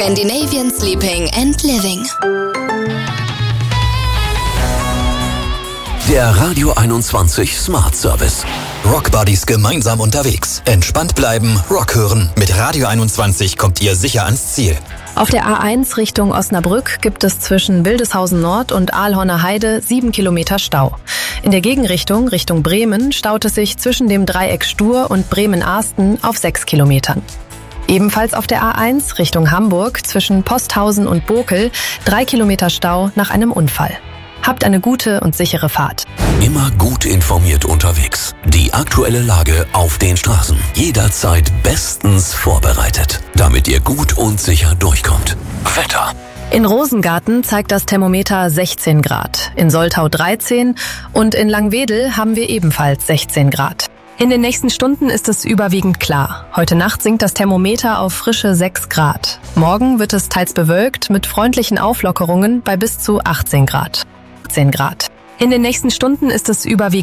Scandinavian Sleeping and Living. Der Radio 21 Smart Service. Rockbuddies gemeinsam unterwegs. Entspannt bleiben, Rock hören. Mit Radio 21 kommt ihr sicher ans Ziel. Auf der A1 Richtung Osnabrück gibt es zwischen Wildeshausen Nord und Aalhorner Heide 7 Kilometer Stau. In der Gegenrichtung, Richtung Bremen, staut es sich zwischen dem Dreieck Stur und Bremen-Ahsten auf 6 Kilometern. Ebenfalls auf der A1 Richtung Hamburg zwischen Posthausen und Bokel 3 Kilometer Stau nach einem Unfall. Habt eine gute und sichere Fahrt. Immer gut informiert unterwegs. Die aktuelle Lage auf den Straßen. Jederzeit bestens vorbereitet, damit ihr gut und sicher durchkommt. Wetter. In Rosengarten zeigt das Thermometer 16 Grad, in Soltau 13 und in Langwedel haben wir ebenfalls 16 Grad. In den nächsten Stunden ist es überwiegend klar. Heute Nacht sinkt das Thermometer auf frische 6 Grad. Morgen wird es teils bewölkt mit freundlichen Auflockerungen bei bis zu 18 Grad. In den nächsten Stunden ist es überwiegend